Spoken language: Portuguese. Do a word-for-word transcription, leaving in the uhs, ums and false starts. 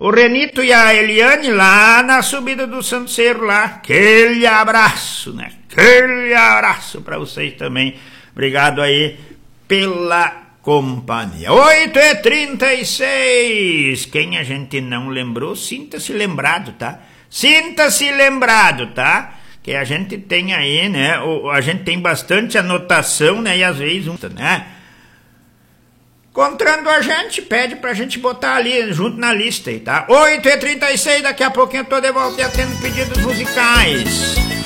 O Renito e a Eliane lá na subida do Sanceiro lá. Aquele abraço, né? Aquele abraço pra vocês também. Obrigado aí pela companhia. oito e trinta e seis. Quem a gente não lembrou, sinta-se lembrado, tá? Sinta-se lembrado, tá? Que a gente tem aí, né? O, a gente tem bastante anotação, né? E às vezes, um, né? Encontrando a gente, pede pra gente botar ali junto na lista aí, tá? oito e trinta e seis, daqui a pouquinho eu tô de volta e atendo pedidos musicais.